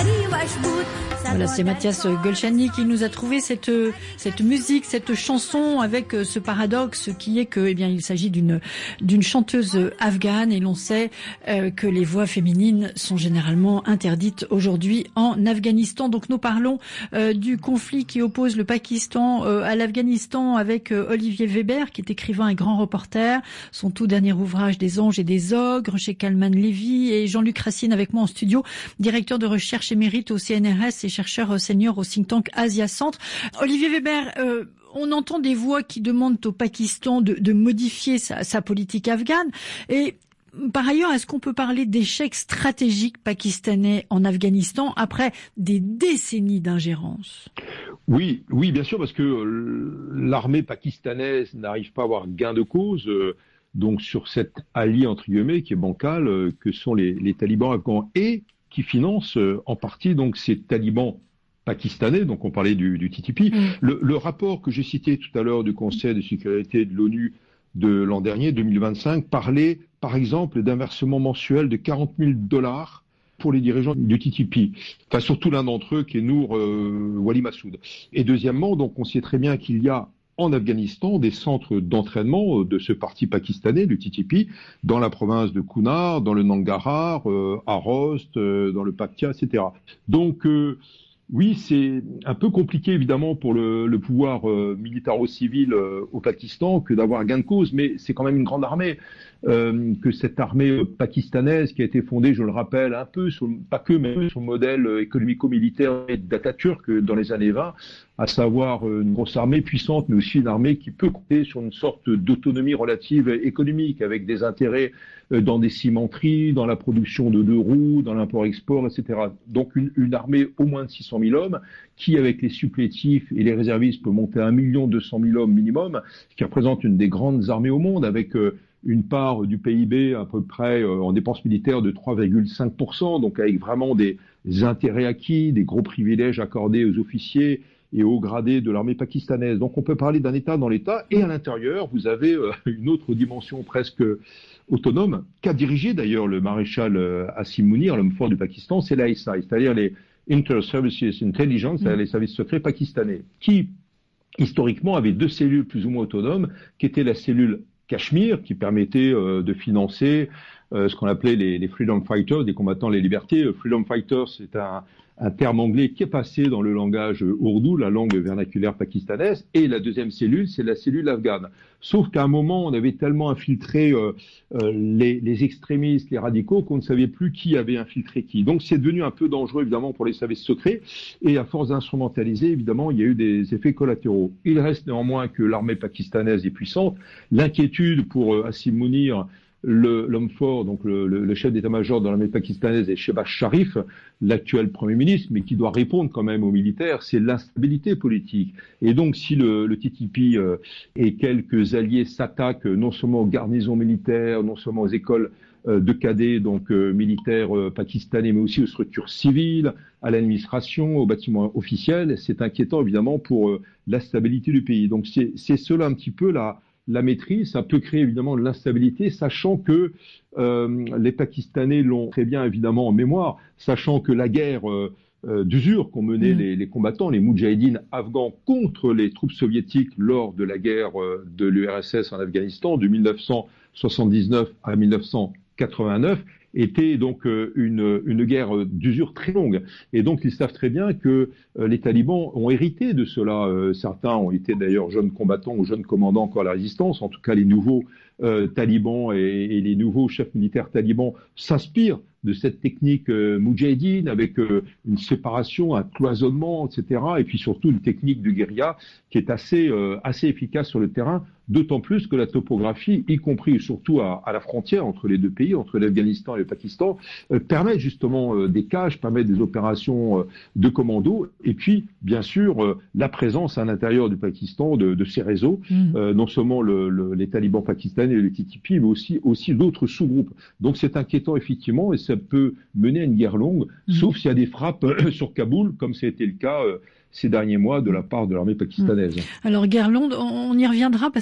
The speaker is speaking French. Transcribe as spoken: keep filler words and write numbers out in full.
Voilà, c'est Mathias Golchani qui nous a trouvé cette cette musique, cette chanson avec ce paradoxe qui est que, eh bien, il s'agit d'une d'une chanteuse afghane et l'on sait euh, que les voix féminines sont généralement interdites aujourd'hui en Afghanistan. Donc nous parlons euh, du conflit qui oppose le Pakistan euh, à l'Afghanistan avec euh, Olivier Weber, qui est écrivain et grand reporter. Son tout dernier ouvrage, Des anges et des ogres, chez Kalman Levy, et Jean-Luc Racine avec moi en studio, directeur de recherche émérite au C N R S et chercheur senior au think tank Asia Centre. Olivier Weber, euh, on entend des voix qui demandent au Pakistan de, de modifier sa, sa politique afghane. Et par ailleurs, est-ce qu'on peut parler d'échec stratégique pakistanais en Afghanistan après des décennies d'ingérence ? Oui, oui, bien sûr, parce que l'armée pakistanaise n'arrive pas à avoir gain de cause. Euh, donc sur cet allié entre guillemets qui est bancal, euh, que sont les, les talibans afghans, et qui finance euh, en partie donc ces talibans pakistanais. Donc on parlait du, du T T P. Mmh. Le, le rapport que j'ai cité tout à l'heure du Conseil de sécurité de l'ONU de l'an dernier, deux mille vingt-cinq, parlait par exemple d'un versement mensuel de quarante mille dollars pour les dirigeants du T T P. Enfin surtout l'un d'entre eux qui est Nour euh, Wali Massoud. Et deuxièmement, donc on sait très bien qu'il y a en Afghanistan des centres d'entraînement de ce parti pakistanais, du T T P, dans la province de Kunar, dans le Nangarhar, euh, à Rost, euh, dans le Paktia, et cetera. Donc, euh, oui, c'est un peu compliqué évidemment pour le, le pouvoir euh, militaro-civil euh, au Pakistan que d'avoir gain de cause, mais c'est quand même une grande armée. Euh, que cette armée pakistanaise qui a été fondée, je le rappelle, un peu, sur, pas que, mais sur le modèle économico-militaire d'Atatürk dans les années vingt, à savoir une grosse armée puissante, mais aussi une armée qui peut compter sur une sorte d'autonomie relative économique, avec des intérêts dans des cimenteries, dans la production de deux roues, dans l'import-export, et cetera. Donc une, une armée au moins de six cent mille hommes, qui avec les supplétifs et les réservistes peut monter à un million deux cent mille hommes minimum, ce qui représente une des grandes armées au monde, avec euh, une part du P I B à peu près euh, en dépenses militaires de trois virgule cinq pour cent, donc avec vraiment des, des intérêts acquis, des gros privilèges accordés aux officiers et aux gradés de l'armée pakistanaise. Donc on peut parler d'un État dans l'État, et à l'intérieur, vous avez euh, une autre dimension presque autonome, qu'a dirigé d'ailleurs le maréchal euh, Asim Munir, l'homme fort du Pakistan, c'est l'A S I, c'est-à-dire les Inter-Services Intelligence, c'est-à-dire les services secrets pakistanais, qui historiquement avaient deux cellules plus ou moins autonomes, qui étaient la cellule Cachemire, qui permettait euh, de financer euh, ce qu'on appelait les, les Freedom Fighters, des combattants des libertés. Euh, Freedom Fighters, c'est un, un terme anglais qui est passé dans le langage ourdou, la langue vernaculaire pakistanaise. Et la deuxième cellule, c'est la cellule afghane. Sauf qu'à un moment, on avait tellement infiltré euh, euh, les, les extrémistes, les radicaux, qu'on ne savait plus qui avait infiltré qui. Donc c'est devenu un peu dangereux, évidemment, pour les services secrets. Et à force d'instrumentaliser, évidemment, il y a eu des effets collatéraux. Il reste néanmoins que l'armée pakistanaise est puissante. L'inquiétude pour euh, Asim Munir, le, l'homme fort, donc le, le, le chef d'état-major de l'armée pakistanaise, est Shehbaz Sharif, l'actuel Premier ministre, mais qui doit répondre quand même aux militaires, c'est l'instabilité politique. Et donc, si le, le T T P euh, et quelques alliés s'attaquent non seulement aux garnisons militaires, non seulement aux écoles euh, de cadets, donc euh, militaires euh, pakistanais, mais aussi aux structures civiles, à l'administration, aux bâtiments officiels, c'est inquiétant évidemment pour euh, la stabilité du pays. Donc, c'est, c'est cela un petit peu la la maîtrise. Ça peut créer évidemment de l'instabilité, sachant que euh, les Pakistanais l'ont très bien évidemment en mémoire, sachant que la guerre euh, euh, d'usure qu'ont menée mmh. les, les combattants, les moudjahidines afghans contre les troupes soviétiques lors de la guerre euh, de l'U R S S en Afghanistan de mille neuf cent soixante-dix-neuf à mille neuf cent quatre-vingt-neuf, était donc euh, une, une guerre d'usure très longue. Et donc, ils savent très bien que euh, les talibans ont hérité de cela. Euh, certains ont été d'ailleurs jeunes combattants ou jeunes commandants encore à la résistance. En tout cas, les nouveaux euh, talibans et, et les nouveaux chefs militaires talibans s'inspirent de cette technique euh, moudjahidine, avec euh, une séparation, un cloisonnement, et cetera. Et puis surtout une technique de guérilla qui est assez, euh, assez efficace sur le terrain, d'autant plus que la topographie, y compris surtout à, à la frontière entre les deux pays, entre l'Afghanistan et le Pakistan, euh, permet justement euh, des caches, permet des opérations euh, de commando, et puis bien sûr euh, la présence à l'intérieur du Pakistan de, de ces réseaux, mmh. euh, non seulement le, le, les talibans pakistanais et le T T P, mais aussi, aussi d'autres sous-groupes. Donc c'est inquiétant effectivement, et ça peut mener à une guerre longue, mmh. sauf s'il y a des frappes euh, sur Kaboul, comme ça a été le cas euh, ces derniers mois de la part de l'armée pakistanaise. Alors guerre longue, on y reviendra parce